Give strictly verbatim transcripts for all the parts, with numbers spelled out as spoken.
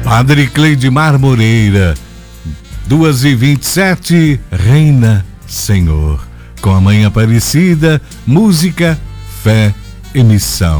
Padre Cleidmar Moreira, duas e vinte e sete, Reina Senhor, com a Mãe Aparecida, música, fé e missão.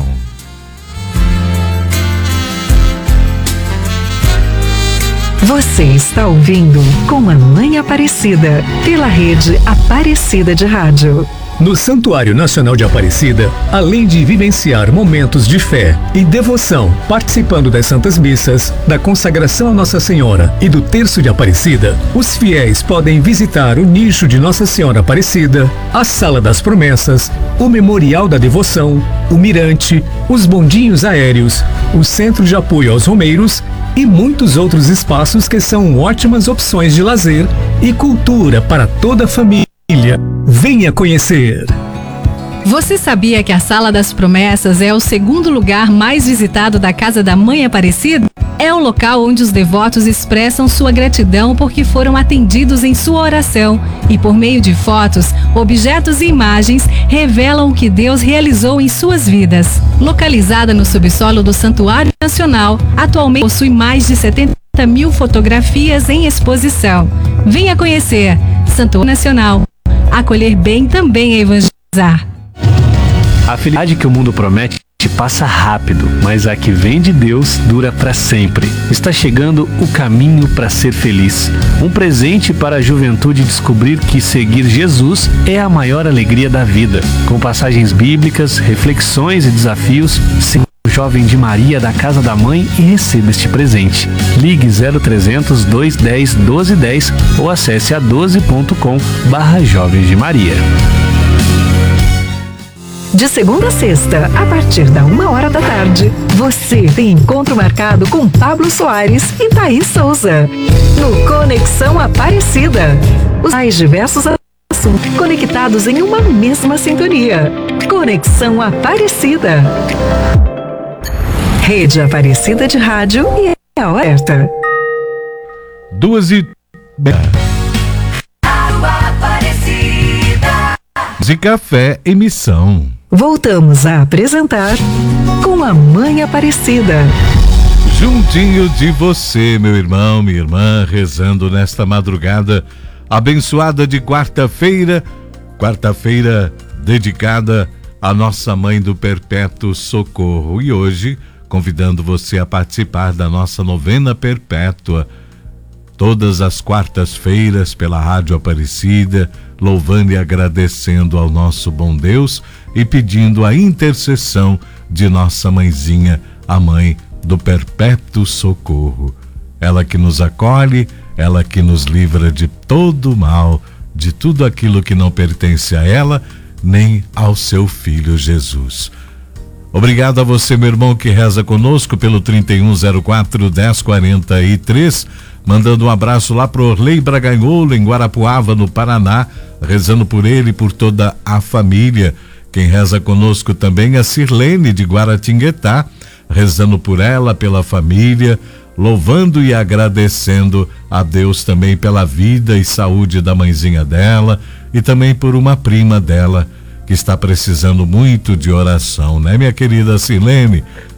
Você está ouvindo Com a Mãe Aparecida, pela rede Aparecida de Rádio. No Santuário Nacional de Aparecida, além de vivenciar momentos de fé e devoção, participando das Santas Missas, da consagração a Nossa Senhora e do Terço de Aparecida, os fiéis podem visitar o nicho de Nossa Senhora Aparecida, a Sala das Promessas, o Memorial da Devoção, o Mirante, os bondinhos aéreos, o Centro de Apoio aos Romeiros e muitos outros espaços que são ótimas opções de lazer e cultura para toda a família. Venha conhecer! Você sabia que a Sala das Promessas é o segundo lugar mais visitado da Casa da Mãe Aparecida? É o local onde os devotos expressam sua gratidão porque foram atendidos em sua oração e, por meio de fotos, objetos e imagens, revelam o que Deus realizou em suas vidas. Localizada no subsolo do Santuário Nacional, atualmente possui mais de setenta mil fotografias em exposição. Venha conhecer! Santuário Nacional. Acolher bem também é evangelizar. A felicidade que o mundo promete passa rápido, mas a que vem de Deus dura para sempre. Está chegando o caminho para ser feliz. Um presente para a juventude descobrir que seguir Jesus é a maior alegria da vida. Com passagens bíblicas, reflexões e desafios, siga o Jovem de Maria da Casa da Mãe e receba este presente. Ligue zero trezentos, duzentos e dez, doze dez ou acesse a doze ponto com barra Jovens de Maria. De segunda a sexta, a partir da uma hora da tarde, você tem encontro marcado com Pablo Soares e Thaís Souza, no Conexão Aparecida. Os mais diversos assuntos conectados em uma mesma sintonia. Conexão Aparecida. Rede Aparecida de Rádio e é alerta. Duas e... De café e missão. Voltamos a apresentar Com a Mãe Aparecida. Juntinho de você, meu irmão, minha irmã, rezando nesta madrugada abençoada de quarta-feira, quarta-feira dedicada à Nossa Mãe do Perpétuo Socorro. E hoje, convidando você a participar da nossa novena perpétua, todas as quartas-feiras pela Rádio Aparecida, louvando e agradecendo ao nosso bom Deus e pedindo a intercessão de nossa mãezinha, a Mãe do Perpétuo Socorro. Ela que nos acolhe, ela que nos livra de todo mal, de tudo aquilo que não pertence a ela, nem ao seu Filho Jesus. Obrigado a você, meu irmão, que reza conosco pelo trinta e um zero quatro, dez quarenta e três, mandando um abraço lá pro Orley Braganholo, em Guarapuava, no Paraná, rezando por ele e por toda a família. Quem reza conosco também é a Sirlene, de Guaratinguetá, rezando por ela, pela família, louvando e agradecendo a Deus também pela vida e saúde da mãezinha dela e também por uma prima dela que está precisando muito de oração, né, minha querida Sirlene?